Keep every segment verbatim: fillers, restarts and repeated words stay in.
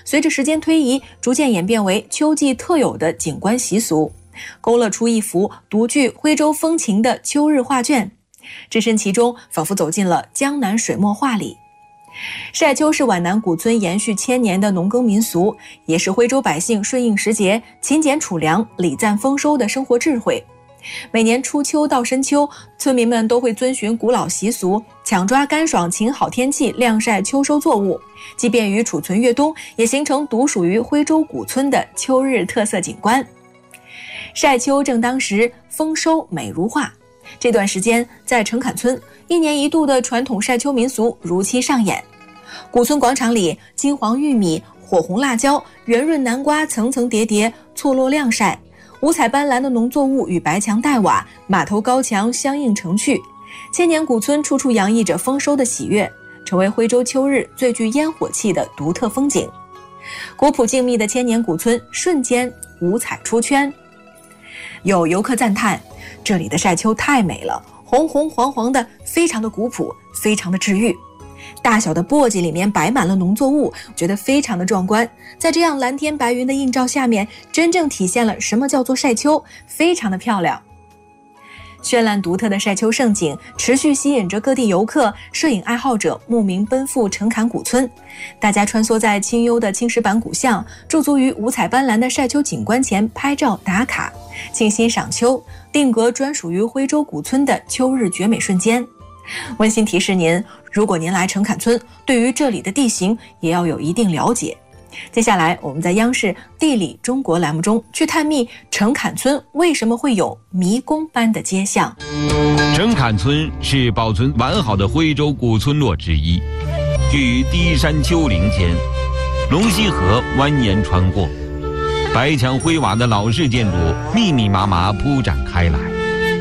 随着时间推移，逐渐演变为秋季特有的景观习俗，勾勒出一幅独具徽州风情的秋日画卷。置身其中，仿佛走进了江南水墨画里。晒秋是皖南古村延续千年的农耕民俗，也是徽州百姓顺应时节、勤俭储粮、礼赞丰收的生活智慧。每年初秋到深秋，村民们都会遵循古老习俗，抢抓干爽晴好天气晾晒秋收作物，既便于储存越冬，也形成独属于徽州古村的秋日特色景观。晒秋正当时，丰收美如画。这段时间，在陈坎村，一年一度的传统晒秋民俗如期上演。古村广场里，金黄玉米、火红辣椒、圆润南瓜层层叠叠错落晾晒，五彩斑斓的农作物与白墙黛瓦、马头高墙相映成趣。千年古村处处洋溢着丰收的喜悦，成为徽州秋日最具烟火气的独特风景。古朴静谧的千年古村瞬间五彩出圈。有游客赞叹，这里的晒秋太美了，红红黄黄的，非常的古朴，非常的治愈。大小的簸箕里面摆满了农作物，觉得非常的壮观。在这样蓝天白云的映照下面，真正体现了什么叫做晒秋，非常的漂亮。绚烂独特的晒秋盛景持续吸引着各地游客、摄影爱好者慕名奔赴陈坎古村。大家穿梭在清幽的青石板古巷，驻足于五彩斑斓的晒秋景观前拍照打卡，静心赏秋，定格专属于徽州古村的秋日绝美瞬间。温馨提示您，如果您来陈坎村，对于这里的地形也要有一定了解。接下来，我们在央视地理中国栏目中去探秘陈坎村为什么会有迷宫般的街巷。 陈坎村是保存完好的徽州古村落之一，居于低山丘陵间，龙溪河蜿蜒穿过，白墙灰瓦的老式建筑密密麻麻铺展开来。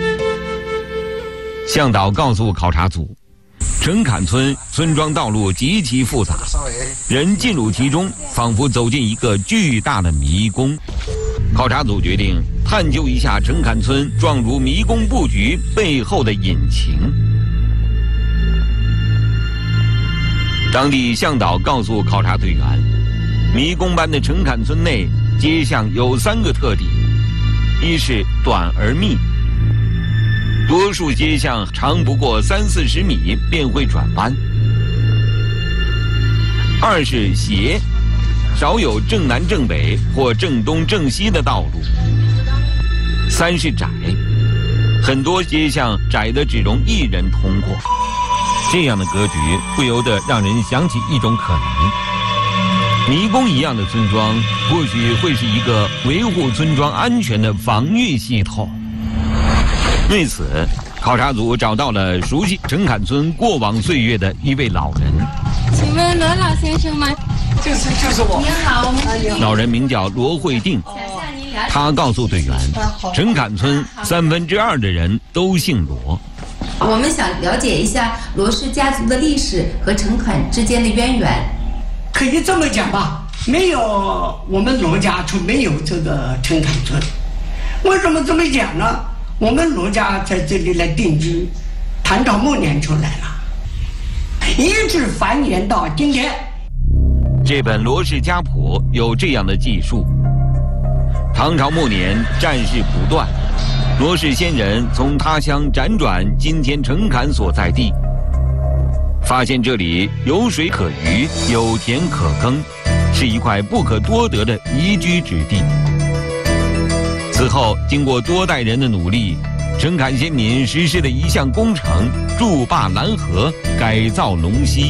向导告诉考察组，陈坎村村庄道路极其复杂，人进入其中，仿佛走进一个巨大的迷宫。考察组决定探究一下陈坎村状如迷宫布局背后的隐情。当地向导告诉考察队员，迷宫般的陈坎村内街巷有三个特点：一是短而密，多数街巷长不过三四十米便会转弯；二是斜，少有正南正北或正东正西的道路；三是窄，很多街巷窄的只容一人通过。这样的格局不由得让人想起一种可能：迷宫一样的村庄，或许会是一个维护村庄安全的防御系统。为此，考察组找到了熟悉陈坎村过往岁月的一位老人。 请问罗老先生吗？ 就是就是我。 您好，我们是老人名叫罗慧定，他告诉队员，陈坎村三分之二的人都姓罗。 我们想了解一下罗氏家族的历史和陈坎之间的渊源。 可以这么讲吧，没有我们罗家就没有这个陈坎村。为什么这么讲呢？我们罗家在这里来定居，唐朝末年就来了，一直繁衍到今天。 这本《罗氏家谱》有这样的记述：唐朝末年，战事不断，罗氏先人从他乡辗转今天陈坎所在地，发现这里有水可鱼，有田可耕，是一块不可多得的宜居之地。此后，经过多代人的努力，陈坎先民实施了一项工程：筑坝拦河，改造龙溪。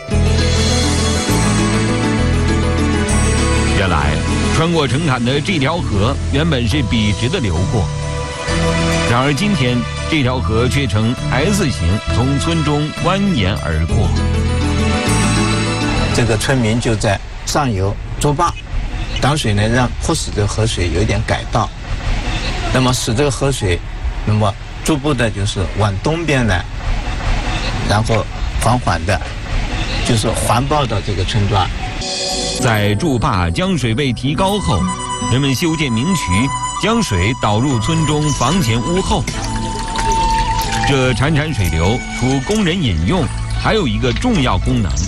原来，穿过陈坎的这条河原本是笔直的流过，然而今天这条河却呈 S 型从村中蜿蜒而过。 这个村民就在上游筑坝，挡水呢，让迫使这个河水有一点改道。那么使这个河水，那么逐步的就是往东边来，然后缓缓的，就是环抱到这个村庄。 在筑坝将水位提高后，人们修建明渠，将水导入村中房前屋后。这潺潺水流除供人饮用，还有一个重要功能，